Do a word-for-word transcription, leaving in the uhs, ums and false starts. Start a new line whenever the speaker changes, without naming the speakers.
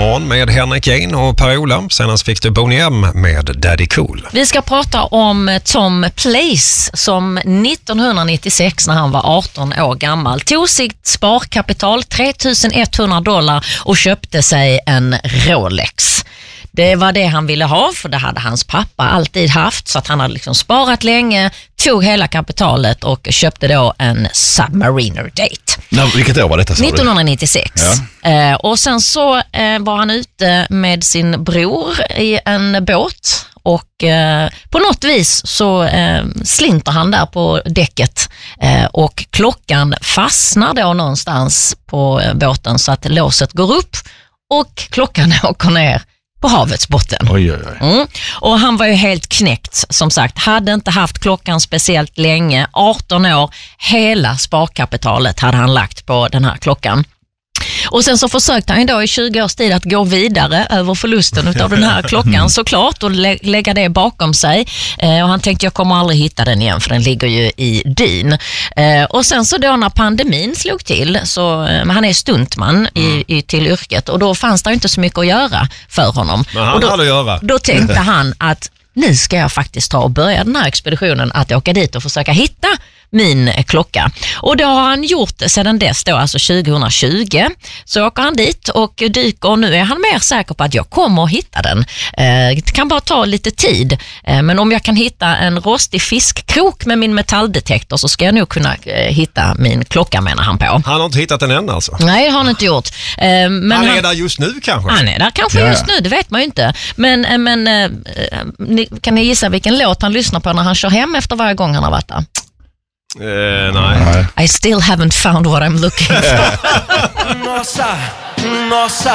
Musikmorgon med Henrik Jane och Per-Ola. Senast fick du Boney M med Daddy Cool.
Vi ska prata om Tom Place som nittonhundranittiosex när han var arton år gammal tog sitt sparkapital tre tusen etthundra dollar och köpte sig en Rolex. Det var det han ville ha, för det hade hans pappa alltid haft, så att han hade liksom sparat länge, tog hela kapitalet och köpte då en Submariner Date.
Ja, vilket år var detta?
nittonhundranittiosex. Ja. Eh, och sen så eh, var han ute med sin bror i en båt och eh, på något vis så eh, slinter han där på däcket eh, och klockan fastnar då någonstans på eh, båten så att låset går upp och klockan åker ner på havets botten.
Oj, oj, oj.
Mm. Och han var ju helt knäckt, som sagt. Hade inte haft klockan speciellt länge. arton år, hela sparkapitalet hade han lagt på den här klockan. Och sen så försökte han då i tjugo års tid att gå vidare över förlusten av den här klockan såklart och lä- lägga det bakom sig. Eh, och han tänkte jag kommer aldrig hitta den igen för den ligger ju i dyn. Eh, och sen så då när pandemin slog till så eh, han är stuntman i, i, till yrket och då fanns det inte så mycket att göra för honom.
Men han
och då,
hade att göra.
Då tänkte han att nu ska jag faktiskt ta och börja den här expeditionen att åka dit och försöka hitta min klocka. Och det har han gjort sedan dess då, alltså tjugohundratjugo. Så åker han dit och dyker och nu är han mer säker på att jag kommer att hitta den. Eh, det kan bara ta lite tid. Eh, men om jag kan hitta en rostig fiskkrok med min metalldetektor så ska jag nog kunna eh, hitta min klocka, menar han på.
Han har inte hittat den än alltså?
Nej, det har han inte gjort. Eh, men
han är
han,
där just nu kanske?
Han är där kanske
ja.
just nu, det vet man ju inte. Men, eh, men eh, ni, kan ni gissa vilken låt han lyssnar på när han kör hem efter varje gång han har varit där?
Eh, nej.
I still haven't found what I'm looking for.
Nossa, nossa,